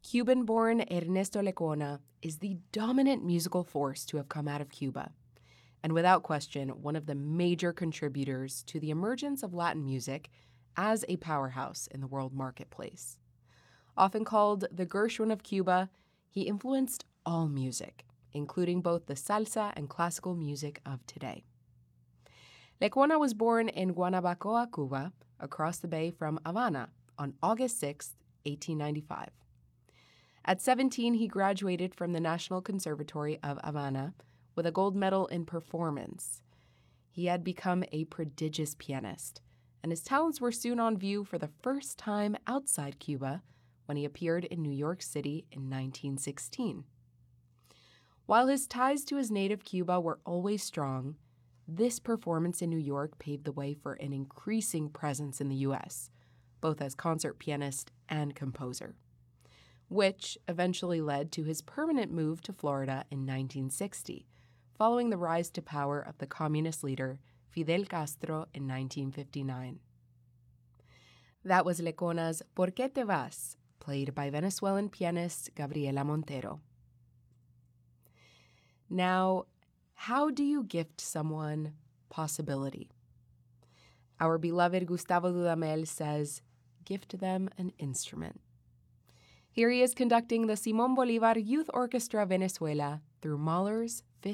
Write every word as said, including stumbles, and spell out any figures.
Cuban-born Ernesto Lecuona is the dominant musical force to have come out of Cuba, and without question, one of the major contributors to the emergence of Latin music as a powerhouse in the world marketplace. Often called the Gershwin of Cuba, he influenced all music, including both the salsa and classical music of today. Lecuona was born in Guanabacoa, Cuba, across the bay from Havana, on August sixth, eighteen ninety-five. At seventeen, he graduated from the National Conservatory of Havana with a gold medal in performance. He had become a prodigious pianist, and his talents were soon on view for the first time outside Cuba when he appeared in New York City in nineteen sixteen. While his ties to his native Cuba were always strong, this performance in New York paved the way for an increasing presence in the U S, both as concert pianist and composer, which eventually led to his permanent move to Florida in nineteen sixty, following the rise to power of the communist leader Fidel Castro in nineteen fifty-nine. That was Lecuona's ¿Por qué te vas?, played by Venezuelan pianist Gabriela Montero. Now, how do you gift someone possibility? Our beloved Gustavo Dudamel says, gift them an instrument. Here he is conducting the Simón Bolívar Youth Orchestra Venezuela through Mahler's